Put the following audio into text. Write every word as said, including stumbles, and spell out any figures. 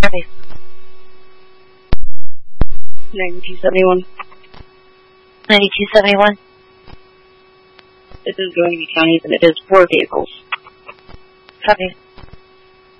Copy. ninety-two seventy-one. ninety-two seventy-one. This is going to be counties, and it is four vehicles. Copy.